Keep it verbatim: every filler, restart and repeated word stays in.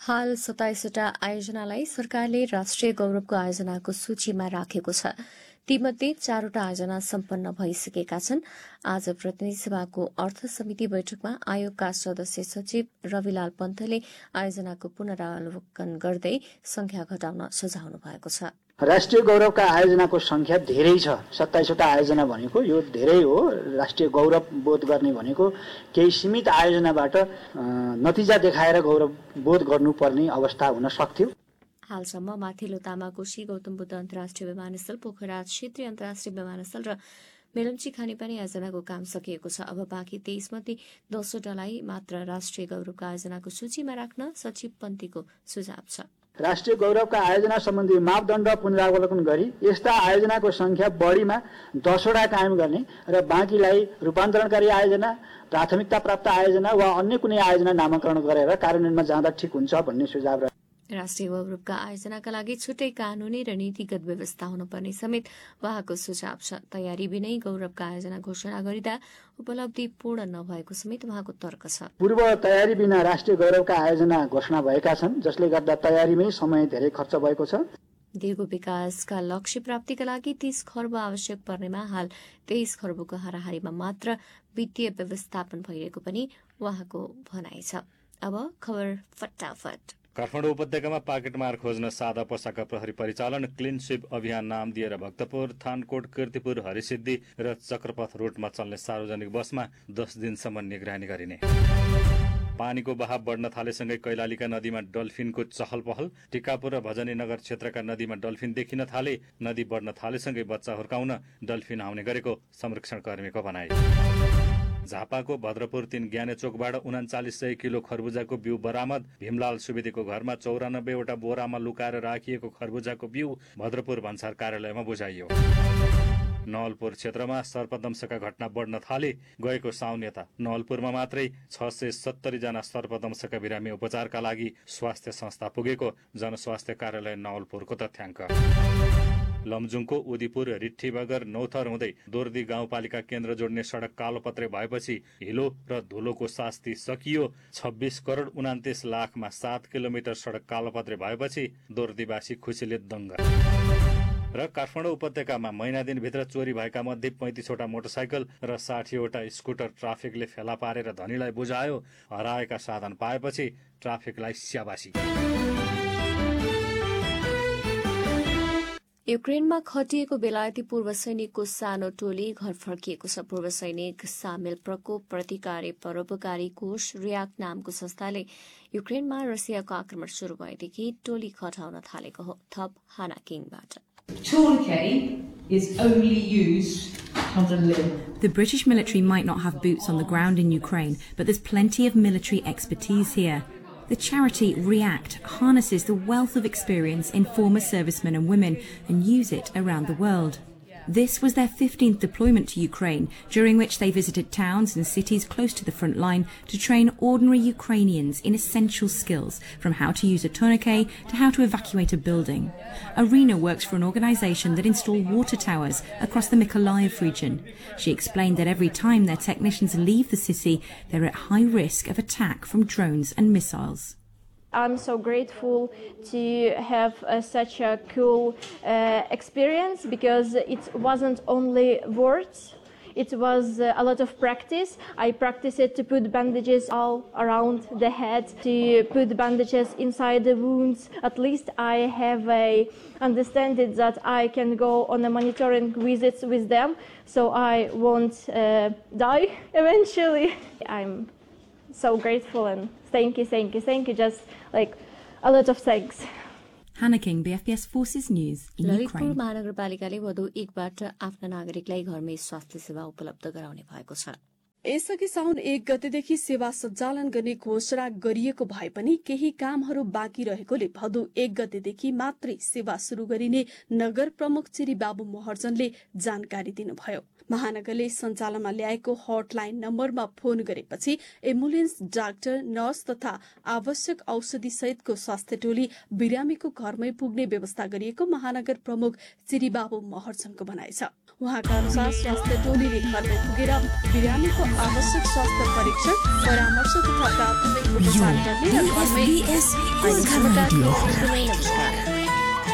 हाल सत्ताइसवटा आयोजनालाई सरकारले राष्ट्रिय गौरवको आयोजनाको सूचीमा राखेको छ। तीमध्ये चारवटा आयोजना सम्पन्न भइसकेका छन्। आज प्रतिनिधि सभाको अर्थ समिति बैठकमा आयोगका सदस्य सचिव रविलाल पन्तले आयोजनाको पुनरावलोकन गर्दै संख्या घटाउन सुझाउनु भएको छ। राष्ट्रिय गौरवका आयोजनाको संख्या धेरै छ। सत्ताइसवटा आयोजना भनेको यो धेरै हो। राष्ट्रिय गौरव बोध गर्ने भनेको केही सीमित आयोजनाबाट नतिजा देखाएर गौरव बोध गर्नुपर्ने अवस्था हुन सक्थ्यो। हालसम्म माथिल्लो तामाकोशी, गौतम बुद्ध अन्तर्राष्ट्रिय विमानस्थल, पोखरा क्षेत्रीय अन्तर्राष्ट्रिय विमानस्थल र मेलम्ची खानेपानी आयोजनाको काम सकिएको छ। अब बाँकी तेइस मध्ये दसवटालाई मात्र राष्ट्रिय गौरवका आयोजनाको सूचीमा राख्न सचिव पन्तीको सुझाव छ। राष्ट्रिय गौरवका आयोजना सम्बन्धी मापदण्ड पुनरावलोकन गरी यस्ता आयोजनाको संख्या बढीमा दसवटा कायम गर्ने र बाँकीलाई रूपान्तरणकारी आयोजना, प्राथमिकता प्राप्त आयोजना वा अन्य कुनै आयोजना नामाकरण गरेर कार्यान्वयनमा जाँदा ठिक हुन्छ भन्ने सुझाव रह्यो। राष्ट्रिय गौरवका आयोजनाका लागि छुट्टै कानूनी र नीतिगत व्यवस्था हुनुपर्ने समेत उहाँको सुझाव छ। तयारी बिनै गौरवका आयोजना घोषणा गरिँदा उपलब्धि पूर्ण नभएको समेत उहाँको तर्क छ। पूर्व तयारी बिना राष्ट्रिय गौरवका आयोजना घोषणा भएका छन्, जसले गर्दा तयारीमै समय धेरै खर्च भएको छ। दीर्घ विकासका लक्ष्य प्राप्तिका लागि तीस खर्ब आवश्यक पर्नेमा हाल तेइस खर्बको हाराहारीमा मात्र वित्तीय व्यवस्थापन भइरहेको पनि उहाँको भनाइ छ। अब खबर फटाफट। काठमाडौँ उपत्यकामा पाकेटमार खोज्न सादा पोसाका प्रहरी परिचालन क्लिन स्विप अभियान नाम दिएर भक्तपुर, थानकोट, कीर्तिपुर, हरिसिद्धि र चक्रपथ रूटमा चल्ने सार्वजनिक बसमा दस दिनसम्म निगरानी गरिने। पानीको बहाव बढ्न थालेसँगै कैलालीका नदीमा डल्फिनको चहल पहल। टिकापुर र भजनी नगर क्षेत्रका नदीमा डल्फिन देखिन थाले। नदी बढ्न थालेसँगै बच्चा हुर्काउन डल्फिन आउने गरेको संरक्षण कर्मीको भनाइ। झापाको भद्रपुर तीन ज्ञाने चोकबाट उनाचालिस सय किलो खरबुजाको बिउ बरामद। भीमलाल सुवेदीको घरमा चौरानब्बेवटा बोरामा लुकाएर राखिएको खरबुजाको बिउ भद्रपुर भन्सार कार्यालयमा बुझाइयो। नवलपुर क्षेत्रमा सर्पदंशका घटना बढ्न थाले। गएको साउन यता नवलपुरमा मात्रै छ सय सत्तरी जना सर्पदंशका बिरामी उपचारका लागि स्वास्थ्य संस्था पुगेको जनस्वास्थ्य कार्यालय नवलपुरको तथ्याङ्क। लमजुङको उदीपुर, रिट्ठी बगर, नौथर हुँदै दोर्दी गाउँपालिका केन्द्र जोड्ने सडक कालोपत्रे भएपछि हिलो र धुलोको शास्ति सकियो। छब्बीस करोड उनातिस लाखमा सात किलोमिटर सडक कालोपत्रे भएपछि दोर्दीवासी खुसीले दङ्ग। र काठमाडौँ उपत्यकामा महिना दिनभित्र चोरी भएका मध्ये पैंतिसवटा मोटरसाइकल र साठीवटा स्कुटर ट्राफिकले फेला पारेर धनीलाई बुझायो। हराएका साधन पाएपछि ट्राफिकलाई स्याबासी। युक्रेनमा खटिएको बेलायती पूर्व सैनिकको सानो टोली घर फर्किएको छ। पूर्व सैनिक सामेल प्रकोप प्रतिकारी परोपकारी कोष रियाक्ट नामको संस्थाले युक्रेनमा रसियाको आक्रमण शुरू भएदेखि टोली खटाउन थालेको हो। थप हाना किङबाट। Tourniquet is only used under limb. The British military might not have boots on the ground in Ukraine, but there's plenty of military expertise here. The charity REACT harnesses the wealth of experience in former servicemen and women and use it around the world. This was their fifteenth deployment to Ukraine, during which they visited towns and cities close to the front line to train ordinary Ukrainians in essential skills, from how to use a tourniquet to how to evacuate a building. Arena works for an organisation that install water towers across the Mykolaiv region. She explained that every time their technicians leave the city, they're at high risk of attack from drones and missiles. I'm so grateful to have uh, such a cool uh, experience, because it wasn't only words, it was uh, a lot of practice. I practiced to put bandages all around the head, to put bandages inside the wounds. At least I have a understanding that I can go on a monitoring visits with them, so I won't uh, die eventually. I'm so grateful and thank you, thank you, thank you, just like a lot of thanks. Hannah King, B F P S Forces News in Lalitpur Ukraine. महानगरपालिकाले वधु एकबाट आफ्ना नागरिकलाई घरमै स्वास्थ्य सेवा उपलब्ध गराउने भएको छ। यसअघि साउन एक गतेदेखि सेवा सञ्चालन गर्ने घोषणा गरिएको भए पनि केही कामहरू बाँकी रहेकोले भदौ एक गतेदेखि मात्रै सेवा शुरू गरिने नगर प्रमुख चिरी बाबु महर्जनले जानकारी दिनुभयो। महानगरले सञ्चालनमा ल्याएको हटलाइन नम्बरमा फोन गरेपछि एम्बुलेन्स, डाक्टर, नर्स तथा आवश्यक औषधि सहितको स्वास्थ्य टोली बिरामीको घरमै पुग्ने व्यवस्था गरिएको महानगर प्रमुख श्रीबाबु महर्जनको भनाइ छ। उहाँका अनुसार स्वास्थ्य टोलीले घरमै पुगेर बिरामीको आवश्यक स्वास्थ्य परीक्षण, परामर्श तथा प्राथमिक उपचार गर्ने र घरमै